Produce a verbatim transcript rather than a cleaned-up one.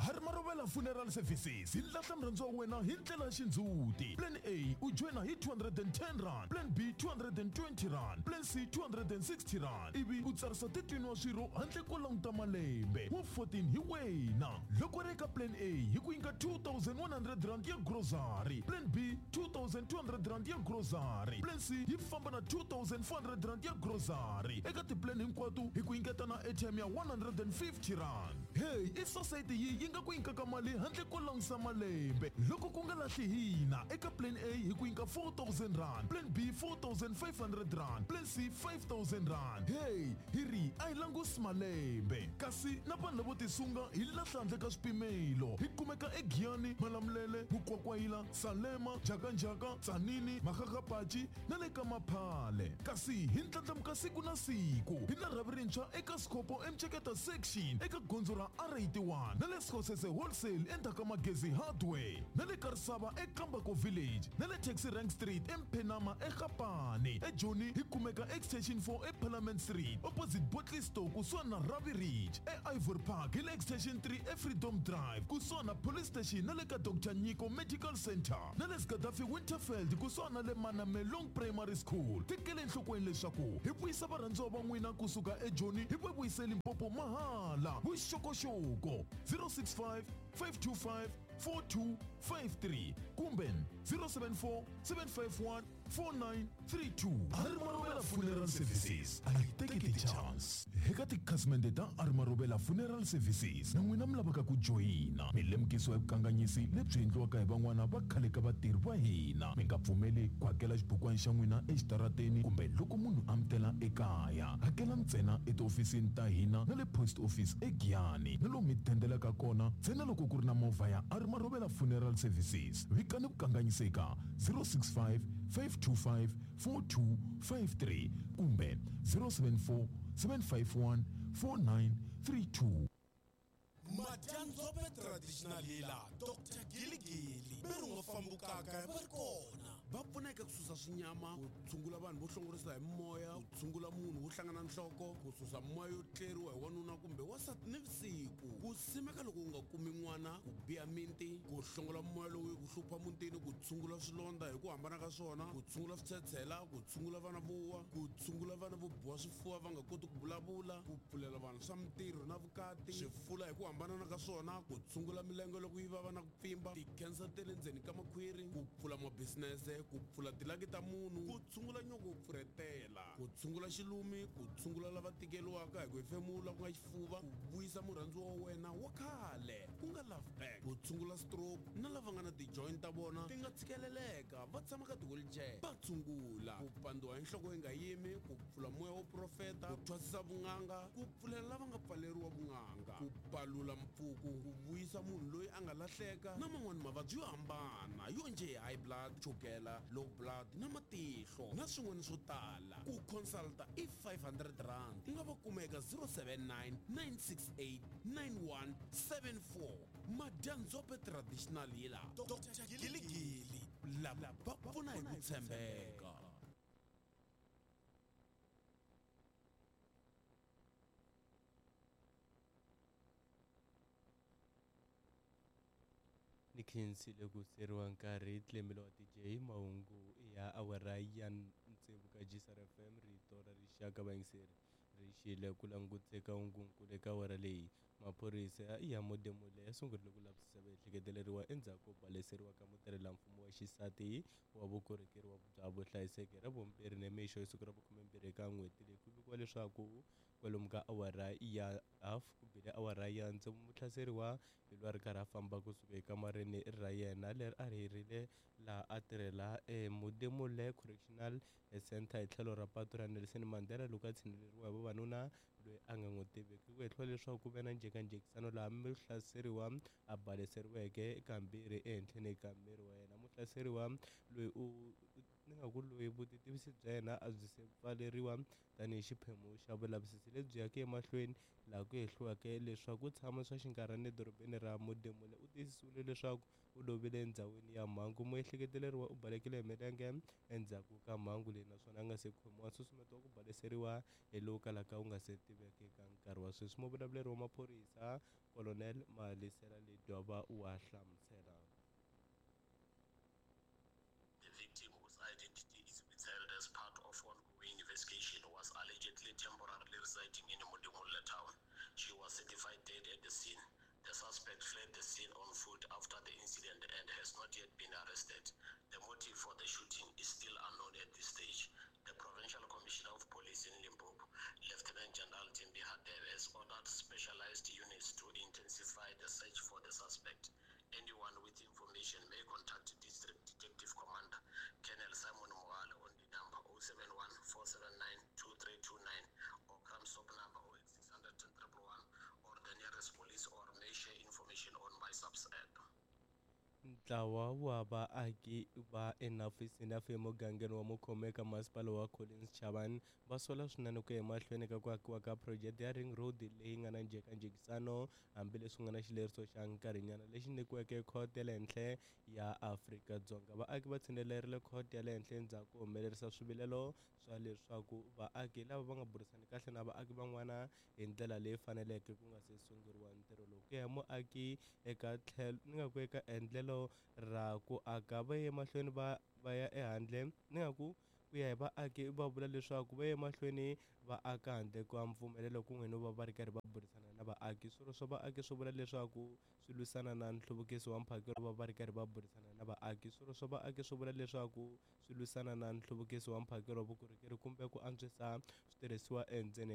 Harmarovela Funeral Services ilahla mrhandziwa wena hi ndlela xindzuti. Plan A u joina hi two hundred ten rand, Plan B two hundred twenty rand, Plan C two hundred sixty rand. Ivi u tsarisa thirteen wa swirho handle ko languta malembe. Wa fourteen hi wena. Loko ri eka Plan A hi ku nyika two thousand one hundred rand ya grocery, Plan B two thousand two hundred rand ya grocery, Plan C hi famba na two thousand four hundred rand ya grocery. Eka tiplan hinkwato hi ku nyiketa na airtime ya one hundred fifty rand. Hey, i society yi yi nga ku nyikaka mali handle ko langutisa malembe. Loko ku nga lahli hina eka Plan A hi ku nyika four thousand rand, Plan B four thousand five hundred rand, Plan C five thousand rand. Hey, hiri a hi langusi malembe. Kasi na vanhu lavo tisunga hi lahla handle ka swipimelo. Hi kumeka eGiyani, Malamulele, Mukwakwayila, Salema, Jakanjaka, Tsanini, Makgakgapachi na le ka Maphale. Kasi hi ndlandlamuka siku na siku. Hi na rhavi rintshwa eka Skopo Mcheketa section eka gondzo ra R eighty-one na le Skhosese wholesale endzhaku ka Magezi hardware na le Karisava eKambako village na le Taxi Rank Street eMphenama eGapane. eJoni hi kumeka extension four eParliament Street opposite Botley Store kusuhana na Ravi Ridge. eIvory Park hi le extension three eFreedom Drive kusuhana na police station na le ka Doctor Nyiko Medical Center na le Gaddafi Winterfeld kusuhana na le Manamelong Primary School. Tekele enhlokweni leswaku hi vuyisa varhandziwa va n'wina kusuka eJoni hi vuyiseli Limpopo mahala. Vuxokoxoko zero six five five two five four two five three kumbe zero seven four seven five one four nine three two. Harmarovela Funeral Services a yi teketi chance. Eka tikhasimende ta Harmarovela Funeral Services na n'wina mi lavaka ku joyina mi lemukisiwa hi vukanganyisi lebyi endliwaka hi van'wana va khale ka vatirhi va hina. Mi nga pfumeli ku hakela xibukwana xa n'wina exitarateni kumbe loko munhu amtela ekaya. Hakela ntsena etiofisini ta hina na le post office eGiyani na lomu mi thendelaka kona ntsena loko ku ri na movha ya Harmarovela Funeral Services. Vikani vukanganyiseka zero six five five two five four two five three kumbe zero seven four seven five one four nine three two. Madyanzope traditional healer Doctor Giligili beru nga fambukaka va ri kona va pfuna eka ku susa swinyama, ku tshungula vanhu vo hlongorisa hi moya, ku tshungula munhu wo hlangana nhloko, ku susa moya yo tleriwa hi wanuna kumbe wasati nivusiku, ku simeka loko u nga kumi n'wana, ku biya miti, ku hlongola moya lowu ku hlupha mutini, ku tshungula swilondza hi ku hambana ka swona, ku tshungula switshetshela, ku tshungula vana vo wa, ku tshungula vana vo biwa swifuva va nga koti ku vulavula, ku pfulela vanhu swa mitirho na vukati, swifula hi ku hambana na ka swona, ku tshungula milenge loko yi vava na ku pfimba, tikhensa te le ndzeni ka makhwiri, ku pfula mabisinese, ku pfula tilaki ta munhu, ku tshungula nyoko ku pfuretela, ku tshungula xilumi, ku tshungula lava tikeliwaka hi ku hefemula ku nga xifuva, ku vuyisa murhandziwa wa wena wa khale ku nga love back, ku tshungula stroke na lava nga na ti-joint ta vona ti nga tshikeleleka va tshama ka ti-wheelchair va tshungula, ku pandiwa hi nhloko yi nga yimi, ku pfula moya wo profeta, ku thwasisa vun'anga, ku pfulela lava nga pfaleriwa vun'anga, ku palula mpfuku, ku vuyisa munhu loyi a nga lahleka na man'wani mavabyi yo hambana yo nje high blood, chukela, low blood na matihlo na swin'wana swo tala. Ku consulta i five hundred rand, ti nga va kumeka zero seven nine nine six eight nine one seven four. Madyanzope traditional healer Doctor Giligili lava va pfuna hi ku tshembeka. ni khensile ku seriwa nkarhi tlemelo wa D J mahungu ya awara ya ntsevu ka G S R F M rito ra rixaka vayingiseri ri xile ku languteka ungunkulu eka awara leyi. Maphorisa ya modemule ya sungurile ku lavisisa vaehleketeleriwa endzhaku ko baleseriwa ka mutirhelamfumo wa xisati wa vukorhokeri bya vuhlayiseki ra vumbirhi nemixo hi siku ra makumembirhi eka n'hweti leyi. Ku vikiwa leswaku kwalomu ka awara ya half ku bile awara ya ntsevu muhlaseriwa hi lwa ri karhi a famba kusuka ekamareni ra yena leri a herile laha a tirhela emodemule correctional center hi tlhelo ra patu ra Nelson Mandela loko a tshineleriwa hi vavanuna loyi a nga n'wi tiveki. Ku hetliwa leswaku ku ve na njhekanjhekisano laha muhlaseriwa a baleseriweke kambirhi ehenhleni ka miri wa yena. Muhlaseriwa loyi u ni nga ku loyi vutitivisi bya yena a byi se pfaleriwa tanihi xiphemu xa vulavisisi lebyi yaka emahlweni laha ku hehliweke leswaku u tshama swa xinkarhana edorobeni ra Modimolle u tiyisisiwile leswaku u lovile endhawini ya mhangu. Muehleketeleriwa u balekile hi milenge endzhaku ka mhangu leyi naswona a nga se khomiwa. Nsusumeto wa ku baleseriwa hi lowu kalaka wu nga se tiveka eka nkarhi wa sweswi. Muvulavuleri wa maphorisa Colonel Malisela Ledwaba wa hlamusela. The victim, whose identity is withheld as part of ongoing investigation, was allegedly temporarily residing in Modimolle town. She was certified dead at the scene. The suspect fled the scene on foot after the incident and has not yet been arrested. The motive for the shooting is still unknown at this stage. The Provincial Commissioner of Police in Limpopo, Lieutenant General Timbi Hadebe, has ordered specialized units to intensify the search for the suspect. Anyone with information may contact District Detective Commander Colonel Simon Moale on the number zero seven one, four seven nine, two three two nine or Crime Stop number zero eight six hundred, one one one or the nearest police, or may share information on my subs app. Ntlawa wa vaaki va enhofisini ya mfumo emugangeni wa Mukhomo eka masipala wa Collins Chabane va sola swinene ku ya emahlweni ka ku akiwa ka project ya ring road leyi nga na njhekanjhekisano hambileswi ku nga na xileriso xa nkarhinyana lexi nyikiweke court ya le henhla ya Afrika-Dzonga. Vaaki va tshinelerile court ya le henhla endzhaku ko humelerisa swivilelo swa leswaku vaaki lava va nga burisani kahle na vaaki van'wana hi ndlela leyi faneleke ku nga se sunguriwa ntirho lowu. Ku ya muaki eka tlhelo ni nga ku eka endlelo ra ku aka va ye mahlweni va va ya ehandle ni nga ku ku ya hi vaaki va vula leswaku va ye mahlweni va aka handle ka mpfumelelo ku n'wini va va ri karhi va burisana na vaaki. Swilo swa vaaki swi vula leswaku swi lwisana na nhluvukiso wa mphakelo va va ri karhi va burisana na vaaki. Swilo swa vaaki swi vula leswaku swi lwisana na nhluvukiso wa mphakelo wa vukorhokeri kumbe ku antswisa switirhisiwa endzeni